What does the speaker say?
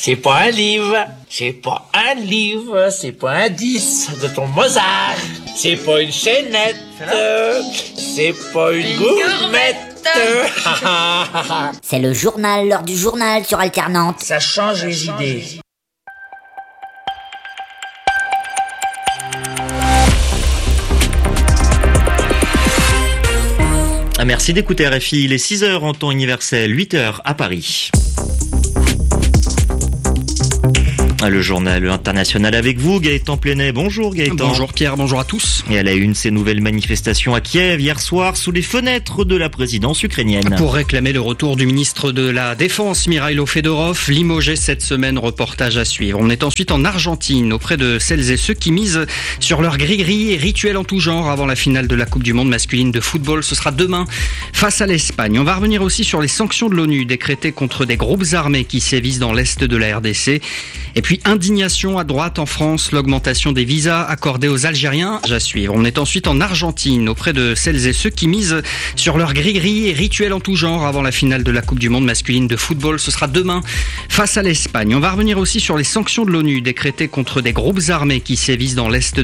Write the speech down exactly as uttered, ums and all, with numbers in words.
C'est pas un livre, c'est pas un livre, c'est pas un dix de ton Mozart, c'est pas une chaînette, c'est pas une gourmette. C'est le journal, l'heure du journal sur Alternante. Ça change les idées. Ah, merci d'écouter R F I, il est six heures en temps universel, huit heures à Paris. Le journal international avec vous, Gaëtan Plenet. Bonjour Gaëtan. Bonjour Pierre, bonjour à tous. Et à la une, ces nouvelles manifestations à Kiev hier soir sous les fenêtres de la présidence ukrainienne. Pour réclamer le retour du ministre de la Défense, Mikhailo Fedorov, limogé cette semaine, reportage à suivre. On est ensuite en Argentine, auprès de celles et ceux qui misent sur leur gris-gris et rituels en tout genre avant la finale de la Coupe du Monde masculine de football. Ce sera demain face à l'Espagne. On va revenir aussi sur les sanctions de l'ONU décrétées contre des groupes armés qui sévissent dans l'est de la R D C. Et puis indignation à droite en France, l'augmentation des visas accordés aux Algériens à suivre. On est ensuite en Argentine, auprès de celles et ceux qui misent sur leur gris-gris et rituels en tout genre avant la finale de la Coupe du Monde masculine de football. Ce sera demain face à l'Espagne. On va revenir aussi sur les sanctions de l'ONU décrétées contre des groupes armés qui sévissent dans l'est